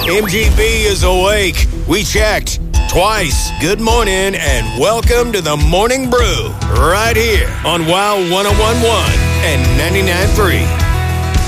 MGB is awake. We checked twice. Good morning and welcome to the Morning Brew right here on WOW 1011 and 99.3.